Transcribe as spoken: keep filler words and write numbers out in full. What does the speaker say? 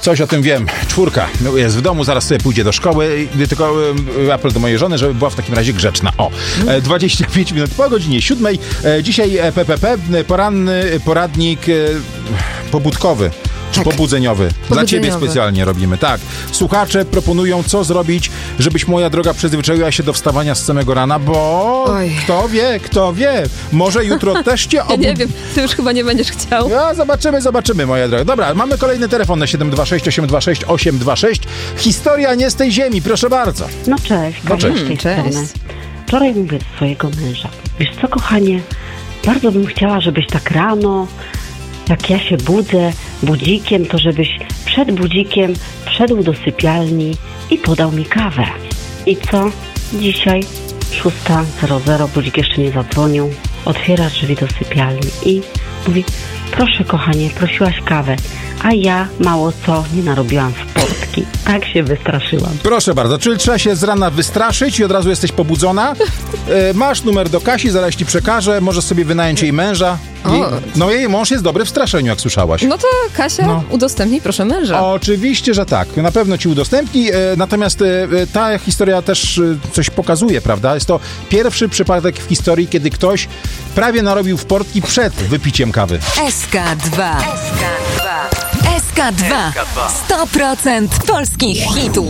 Coś o tym wiem. Czwórka jest w domu, zaraz sobie pójdzie do szkoły. Tylko apel do mojej żony, żeby była w takim razie grzeczna. O, dwadzieścia pięć minut po godzinie siódmej. Dzisiaj P P P, poranny poradnik pobudkowy. Czy tak. pobudzeniowy. Dla ciebie specjalnie robimy. Tak. Słuchacze proponują, co zrobić, żebyś, moja droga, przyzwyczaiła się do wstawania z samego rana, bo Oj. kto wie, kto wie. Może jutro też cię obud... Ja nie wiem, ty już chyba nie będziesz chciał. Ja, zobaczymy, zobaczymy, moja droga. Dobra, mamy kolejny telefon na siedem dwa sześć osiem dwa sześć osiem dwa sześć. Historia nie z tej ziemi, proszę bardzo. No cześć. No cześć. Hmm, cześć. Wczoraj mówię do swojego męża. Wiesz co, kochanie, bardzo bym chciała, żebyś tak rano, jak ja się budzę budzikiem, to żebyś przed budzikiem wszedł do sypialni i podał mi kawę. I co? Dzisiaj szósta zero zero, budzik jeszcze nie zadzwonił. Otwiera drzwi do sypialni i mówi: proszę kochanie, prosiłaś kawę. A ja mało co nie narobiłam w portki. Tak się wystraszyłam. Proszę bardzo, czyli trzeba się z rana wystraszyć i od razu jesteś pobudzona. E, masz numer do Kasi, zaraz ci przekażę. Możesz sobie wynająć jej męża. Jej, no jej mąż jest dobry w straszeniu, jak słyszałaś. No to Kasia, no. udostępnij proszę męża. Oczywiście, że tak. Na pewno ci udostępni. E, natomiast e, ta historia też e, coś pokazuje, prawda? Jest to pierwszy przypadek w historii, kiedy ktoś prawie narobił w portki przed wypiciem kawy. S K dwa. S K dwa. S K dwa. sto procent polskich hitów.